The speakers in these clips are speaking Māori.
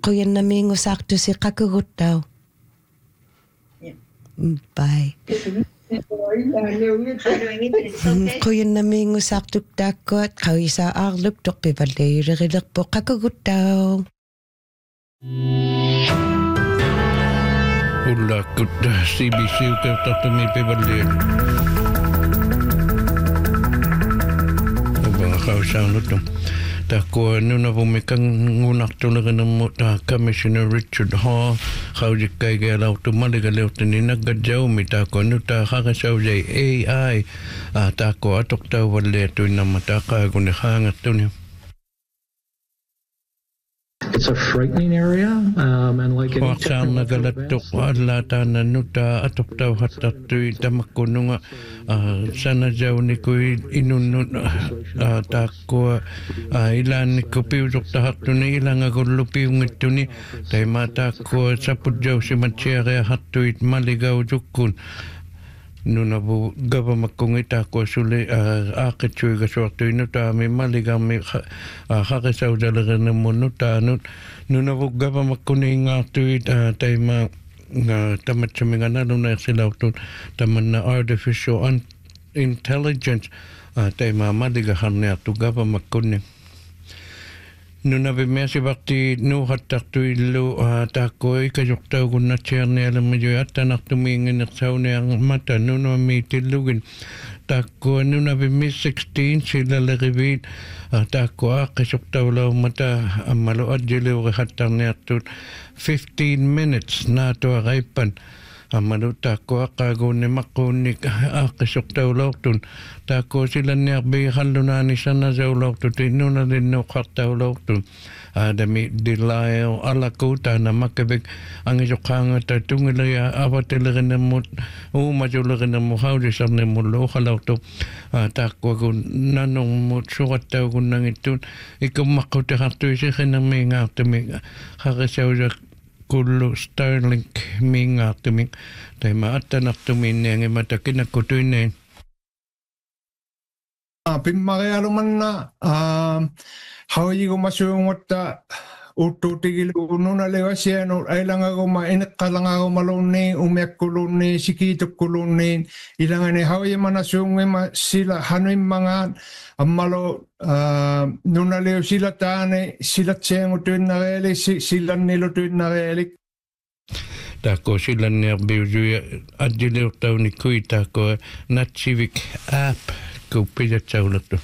Quyannamingusaartusi qakuguttau. Bye. Quyannamingusaartuk taakkuat qawisaa'aarluk toqpipalliulerillerpo qakuguttau. Ullakut CBC ukertartumi pivalliin. Qausaanutum. Taakua nunavumikang ngunartulerinammu ta Commissioner Richard Hall qaujikkaigaalautu maligaleuttini naggadjaumi taakua nuta qaqasaujai AI taakua atoqtauvalliatuinnamma taaqaaguni qaangattuni. It's a frightening area, and like any Waqsaarnagalattuq allaataana nuta atoqtauhattartui tamakkununga sanajaunikui inunnut taakkua ilaannikku piusoqtahartuni ilangagullupiungittuni taima taakkua sapujausimatsiariahartuit maligausukkun nunavu gavamakkungi taakkua suli aaqitsuigasuartuinu taami maligammi haqisaudalerinamunnu taanut nunavu gavamakkuni ingaartuit taima tamatsaminganalunaiqsilautun tamanna artificial intelligence taima maligaharniartu gavamakkunni nunavi measivaqti nuuhattartuillu taakkua ikajoqtaugunnatsiarnialamaju attanartumiinginersauniarmata nunuamiitillugin taakkua nunavi mis 16 silaleriviit taakkua aaqisoqtaulaumata ammalu adjiliurihattarniartut 15 minutes naatuaqaippan ammalu taakkua aqaaguunni maqquunnik aaqisoqtaulaortun taakkua silanniarbi hallunaani sanasauloortut innunalinnuuqqartaulortun aadami dilaio alakuutaana makkavik angisoqaangata tungilia avatelerinammut uumasulerinammu haudisarnimmullu uqalaortu taakkua kun nanungmut suqattaugunnagittun ikkummaqqutaqartuisiqinnermiingaartumi haqisausak kullu Starlink miingaartumik taima attanartumiinniangimata kinakkutuinnein pimmarialumanna hawajigumasuungotta uttuutigiluununalevasianu ailangaguma ineqqalangagumalunni umiakkulunni sikiitukkulunni ilangani hawajimanasuungima sila hanuimmangaan ammalu nunaleu silataane silatsiangutuinnareeli silannilutuinnareelik taakko silanniarbiusuja adjiliurtaunikui taakko Natsivik app kuppijatsaulatu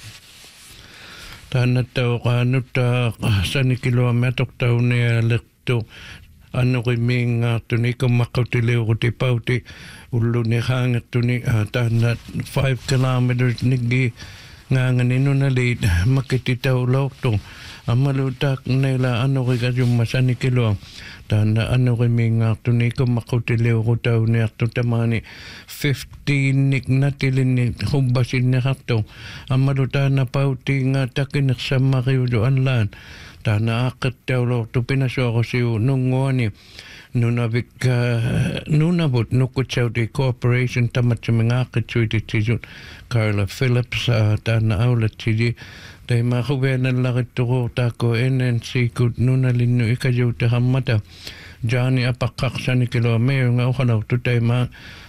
taannattauqaanutta sanikiluami atoqtaunealertu annuqimiingaartuni ikummaqqutiliuruti pauti ulluni haangattuni taanna 5 kilometers niggi ngaangani nunali makititaulortu ammalu taaqneila annuqikajumma sanikilua taanna annuqimiingaartuni ikummaqqutiliurutauniartu tamaani 15 niknatilinni hubbasinneqartu ammalu taanna pautiinga takinersammariulu allaan taanna aaqqattaulortu pinasuarusiu nunguani nunavik nunavut nukutsauti corporation tamatsamingaaqitsuititsisut Carla Phillips taanna aulatsiji taima huvenallarittuqu taakko NNC kut nunalinnu ikajuutahammata Johnny apaqqaqsanikilua meunga uqalautu taima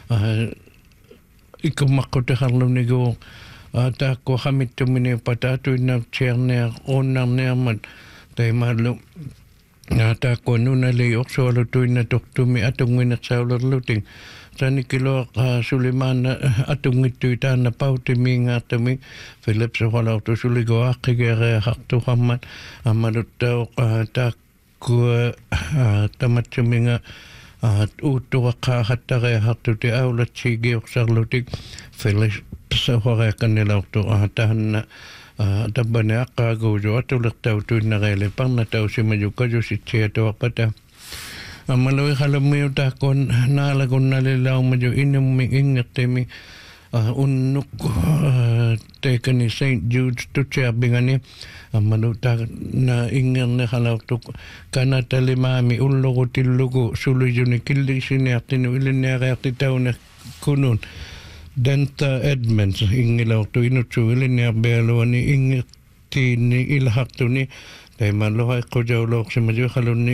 ikummaqqutaharlunigu taakko hamittumini patatuinnatsiarniaq unnarniarmat taimallu taakko nunali oqsualutuinna toqtumi atunginersaulorluting sanikilua Sulimana atungittui taanna pautimiingaartami Philips uqalautu suligo aaqigereaqartuqammat ammaluttau taakkua tamatsuminga uuttuqaqqaahattareaqartuti aulatsigiorsaarlutik Philips uqareaqannilaortu taanna tabbane aqqaaguusu atulertautuinnareele parnatausimajukajusitsiyatuaqpata ammalui qalammiu taakkun naalagunnalilaumaju inummi ingertimi unnuk teekani St. Jude's tutsiarbingani ammalu taana ingerne qalautuk kanatalimaami ullugutillugu sulujuni killisiniartinu ilinniareartitaune kunun Denta Edmonds ingilautu inutsu ilinniarbealuani ingertiini ilhartuni taima lohaiqqujauloqsimaju qalunni